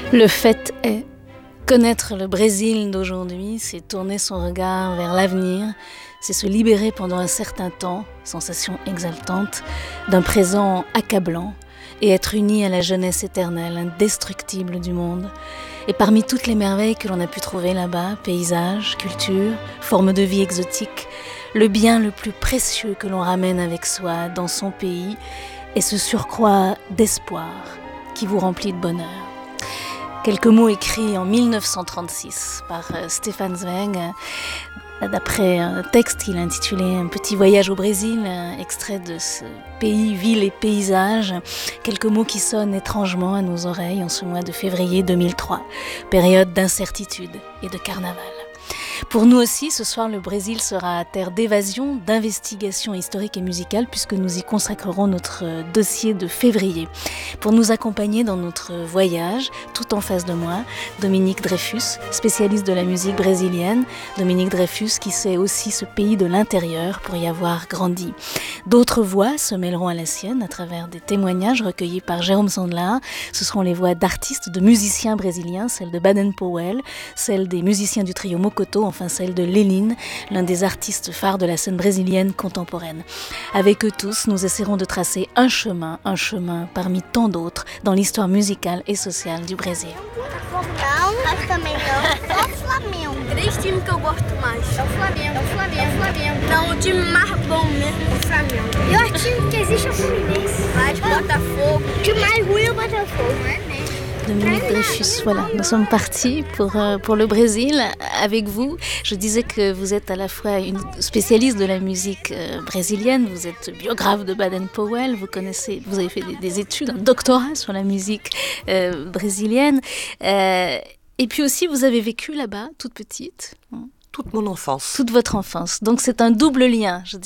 Le fait est, connaître le Brésil d'aujourd'hui, c'est tourner son regard vers l'avenir, c'est se libérer pendant un certain temps, sensation exaltante, d'un présent accablant et être uni à la jeunesse éternelle, indestructible du monde. Et parmi toutes les merveilles que l'on a pu trouver là-bas, paysages, culture, formes de vie exotiques, le bien le plus précieux que l'on ramène avec soi dans son pays est ce surcroît d'espoir qui vous remplit de bonheur. Quelques mots écrits en 1936 par Stefan Zweig, d'après un texte qu'il a intitulé « Un petit voyage au Brésil », extrait de ce pays, ville et paysage, quelques mots qui sonnent étrangement à nos oreilles en ce mois de février 2003, période d'incertitude et de carnaval. Pour nous aussi, ce soir, le Brésil sera terre d'évasion, d'investigation historique et musicale, puisque nous y consacrerons notre dossier de février. Pour nous accompagner dans notre voyage, tout en face de moi, Dominique Dreyfus, spécialiste de la musique brésilienne. Dominique Dreyfus qui sait aussi ce pays de l'intérieur pour y avoir grandi. D'autres voix se mêleront à la sienne à travers des témoignages recueillis par Jérôme Sandler. Ce seront les voix d'artistes, de musiciens brésiliens, celles de Baden-Powell, celles des musiciens du trio Mokoto, enfin celle de Léline, l'un des artistes phares de la scène brésilienne contemporaine. Avec eux tous, nous essaierons de tracer un chemin parmi tant d'autres dans l'histoire musicale et sociale du Brésil. Não, também não. Só o Flamengo. 3 times que eu gosto mais. É o Flamengo. Não, o time mais bom mesmo é o Flamengo. E o time que existe é o Fluminense. Mas Botafogo. O time mais ruim é o Botafogo, não é mesmo? Dominique Dreyfus, voilà, nous sommes partis pour le Brésil avec vous. Je disais que vous êtes à la fois une spécialiste de la musique brésilienne, vous êtes biographe de Baden-Powell, vous avez fait des études, un doctorat sur la musique brésilienne. Et puis aussi, vous avez vécu là-bas, toute petite. Toute mon enfance. Toute votre enfance. Donc c'est un double lien, je